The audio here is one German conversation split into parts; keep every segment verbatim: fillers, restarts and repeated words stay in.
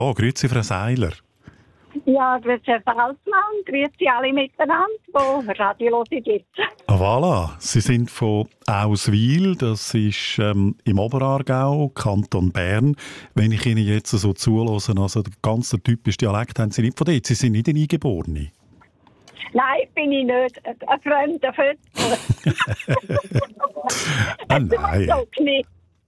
Oh, grüezi, Frau Seiler. Ja, grüezi Herr Salzmann, grüezi alle miteinander, die Radio hören jetzt. Ah, voilà. Sie sind von Auswil, das ist ähm, im Oberaargau, Kanton Bern. Wenn ich Ihnen jetzt so zulasse, also der ganz typische Dialekt haben Sie nicht von dort. Sie sind nicht eine Eingeborene. Nein, bin ich nicht. Ein fremder Fötzel. Ah, Ein nein. Zuzogene.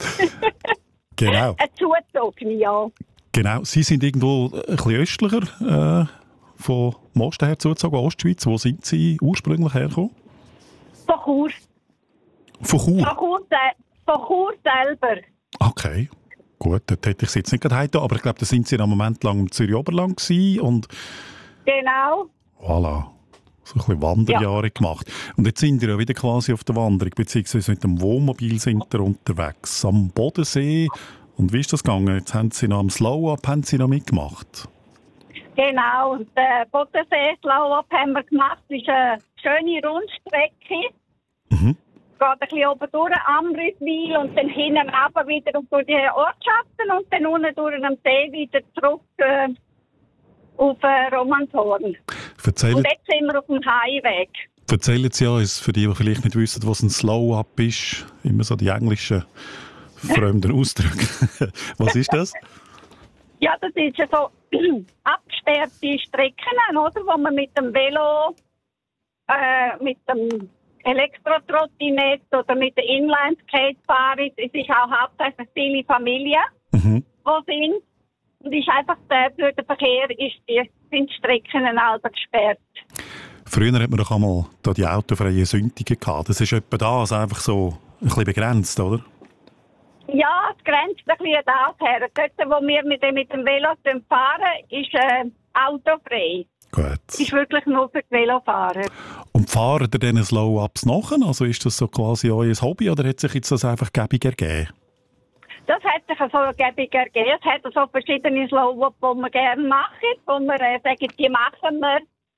Genau. Ein Zuzogene, ja. Genau. Sie sind irgendwo ein bisschen östlicher äh, von Osten her zugezogen, Ostschweiz. Wo sind Sie ursprünglich hergekommen? Von Chur. Von Chur? Von Chur, se- von Chur selber. Okay. Gut, dort hätte ich Sie jetzt nicht gerade heimgetan, aber ich glaube, da sind Sie einen Moment lang im Zürich-Oberland gewesen und Genau. voilà. So ein bisschen Wanderjahre ja. gemacht. Und jetzt sind wir ja wieder quasi auf der Wanderung, beziehungsweise mit dem Wohnmobil sind wir unterwegs am Bodensee. Und wie ist das gegangen? Jetzt haben Sie noch am Slow-Up haben Sie noch mitgemacht. Genau. Den Bodensee-Slow-Up haben wir gemacht. Das ist eine schöne Rundstrecke. Mhm. Geht ein bisschen oben durch Amriswil und dann hinten runter wieder durch die Ortschaften und dann unten durch den See wieder zurück äh, auf äh, Romanshorn. Erzählen, und jetzt sind wir auf dem Heimweg. Erzählen Sie uns, für die, die vielleicht nicht wissen, was ein Slow-Up ist, immer so die englischen fremden Ausdrücke. Was ist das? Ja, das ist ja so abgesperrte Strecken, oder, wo man mit dem Velo, äh, mit dem Elektrotrottinett oder mit der Inline-Skate fahren. Es ist auch hauptsächlich viele Familien, Mhm. die sind. Und ist einfach der, für den Verkehr ist die, sind die Strecken alle gesperrt. Früher hat man doch einmal da die autofreien Sündigen gehabt. Das ist etwa das, einfach so ein bisschen begrenzt, oder? Ja, es grenzt ein bisschen das her. Dort, wo wir mit dem, mit dem Velo fahren, ist äh, autofrei. Gut. Es ist wirklich nur für die Velofahrer. Und fahren ihr dann Slow-Ups nach? Also ist das so quasi euer Hobby oder hat sich jetzt das einfach gäbig ergeben? Das hat sich so gäbig ergeben. Es hat so verschiedene Slow-Ups, die wir gerne machen, wo wir äh, sagen, die machen wir.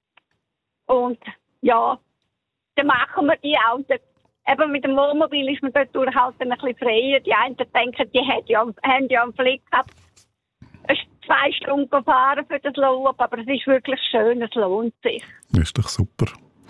Und ja, dann machen wir die auch. Eben mit dem Wohnmobil ist man dort durch halt ein bisschen freier. Die einen denken, die haben ja, haben ja einen Flick gehabt. Es ist zwei Stunden gefahren für das Slow-Up, aber es ist wirklich schön, es lohnt sich. Das ist doch super.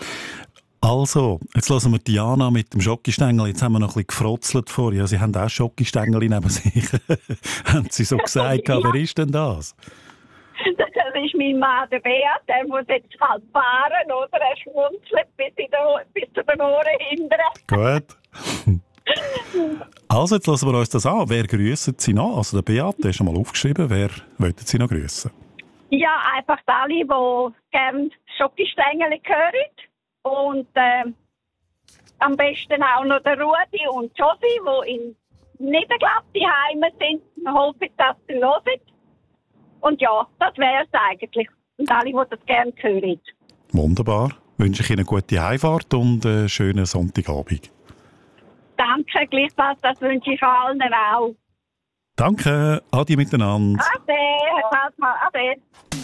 Also, jetzt lassen wir Diana mit dem Schokistängel. Jetzt haben wir noch ein bisschen gefrotzelt vorher. Ja, Sie haben auch Schokistängel neben sich. Haben Sie so gesagt, ja. Wer ist denn das? Das ist mein Mann, der Beat. Der muss jetzt halt fahren, oder? Er schmunzelt bis, in der, bis zu den Ohren hinten. Gut. Also, jetzt lassen wir uns das an. Wer grüssen Sie noch? Also, der Beat, der ist schon mal aufgeschrieben. Wer wollten Sie noch grüssen? Ja, einfach alle, die gerne Schokistängel hören. Und äh, am besten auch noch der Rudi und Josi, die in Niederglatt daheim sind. Ich hoffe, dass sie hören. Und ja, das wäre es eigentlich. Und alle, die das gerne hören. Wunderbar. Wünsche ich Ihnen eine gute Heimfahrt und einen schönen Sonntagabend. Danke, gleichfalls. Das wünsche ich allen auch. Danke. Adi miteinander. Ade, Herr Salzmann, ade.